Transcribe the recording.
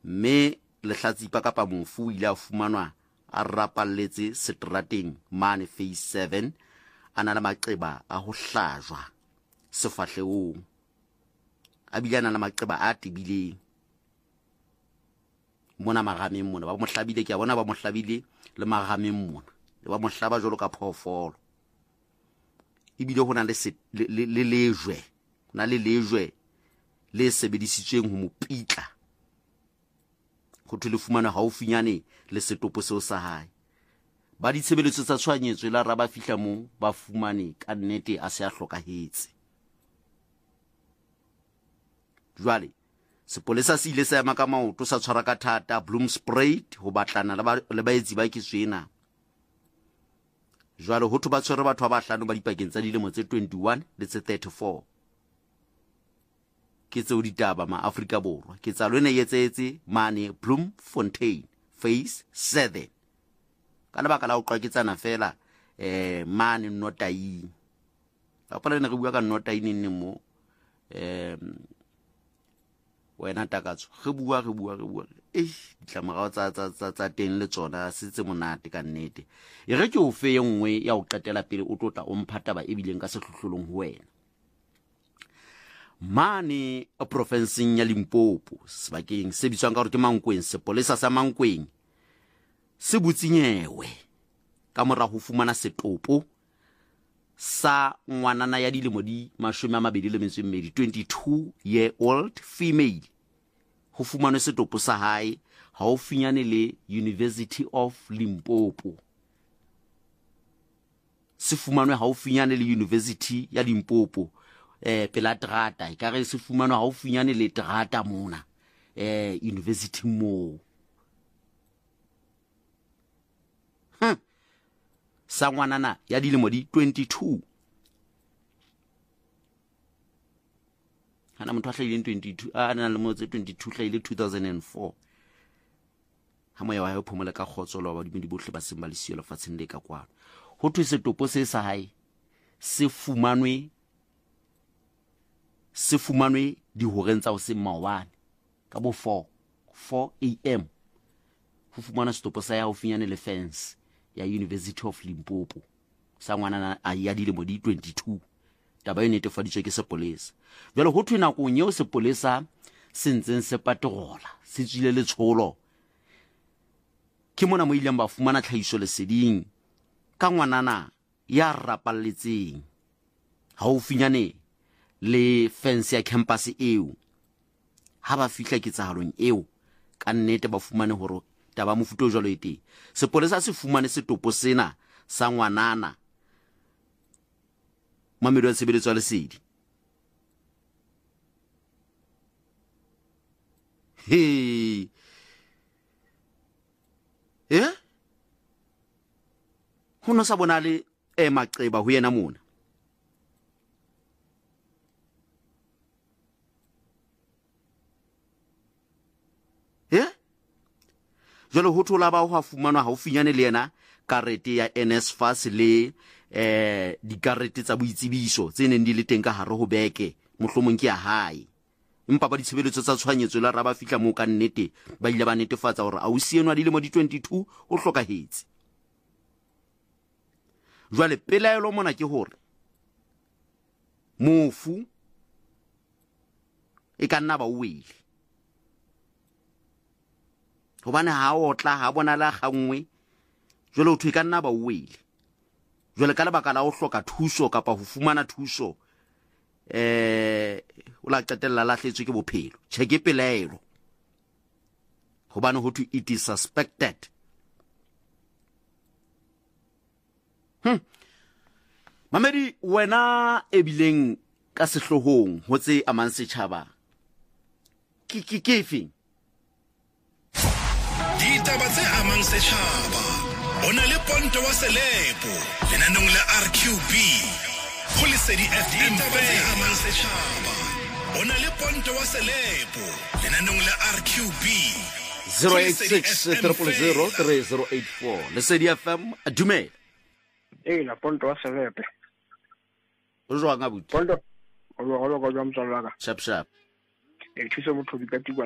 mme lehlatsipa kapa mofu ile a fumanwa a rapalletse setrateng mane phase 7 ana le maqeba a ho hlajwa sefahleong a bile ana le maqeba a tibileng mona magameng mona ba mo hlabile ke a bona ba mo hlabile le magameng mona le ba mo hlaba jolo ka phoofolo ibile hona le lejwe hona le lejwe le sebedisitsweng ho mo pitla go thwe le fumana haufinyane le setopo seo sa hae ba ditshebeletso tsa tshwanyetso la ra ba fihla mo ba fumane ka nnete a se a hlokahetse. Jwale sepolesa se ile sa ema ka maoto sa tshwara ka thata Bloomspruit ho batlana le baetsi ba kiswena. Jwale ho ba tshwere batho ba hlano ba dipakeng tsa dilemo tse 21 le tse 34 ke tseo ditaba ma Afrika Borwa ke tsa lone yetsetse mane Bloemfontein phase 7 kana baka la o qaketsana fela mane Notaing ka pala ne re bua ka Notaing nne mo wena takatso re bua ditlamorao tsa teng le tsona setse monate ka nnete e re ke o fe engwe ya o qetela pele o tlotla o mphata ba ebileng ka sehlohlolong ho wena mane a provinceng ya Limpopo sebakeng se bitswang ka hore ke Mankweng. Sepolesa sa Mankweng se butsinyewe ka mora ho fumana setopo sa ngwanana ya dilemo di 22-year-old female ho fumana setopo sa hae haufinyane le University of Limpopo. Se fumanwe haufinyane le University ya Limpopo pela Terata e kare se fumanwa haufinyane le Terata mona University mo sa ngwanana ya dilemo di 22 hana motho a hlaile 22 ana le motse 22 hlaile 2004 ha moya wa hae phomola ka khotsolo ba dimedi bohle ba seng ba le siyo lefatsheng le ka kwano ho thwe setopo se sa hae se fumanwe di horeng tsa ho se mawane ka bo 4 am ho fumana setopo sa ya ho finyane le fence ya University of Limpopo sa ngwana a ya dilemo di 22 taba e netefaditswe ke sepolesa. Jwale ho thwe nakong eo sepolesa se ntseng se patrola se tswile le tsholo ke mona mo ileng ba fumana tlhahiso leseding ka ngwanana ya rapalletseng ha o finyane le fence ya campus eo. Ha ba fihla ketsahalong eo ka nnete ba fumane hore taba mofuto jwalo e teng. Sepolesa se fumane setopo sena sa ngwanana mamelo ya tshebeletso ya lesedi. Ho no sa bona le maqeba ho yena mona. Jwale ho thola ba ho fumanwa haufinyane le yena karete ya NSFAS le dikarete tsa boitsebiso tse neng di le teng ka hare ho beke mohlomong ke ya hae. Empa ba ditshebeletso tsa tshwanyetso la ra ba fihla mo ka nnete ba ile ba netefatsa hore a o sienwa dilemo di 22 o hlokahetse. Jwale pelaelo mona ke hore mofu e ka nna ba uwele hobane ha otla ha bona la gangwe jwale o thwe ka nna ba uwele. Jwale ka lebaka la ho hloka thuso kapa ho fumana thuso o la qetella lahletswe ke bophelo cheke pelaelo hobane ho thwe it is suspected. Mamedi wena ebileng ka sehlohong ho tse amang setjhaba ke efeng ditaba tse amang setjhaba ona le Ponto wa Selepo lenanong la RQB ho Lesedi FM ditaba tse amang setjhaba ona le Ponto wa Selepo lenanong la RQB 086 Lesedi FM dumela la Ponto wa Selepo o jwa nga buti Ponto o lo go jwa mtswala ka sharp e thusa motho di ka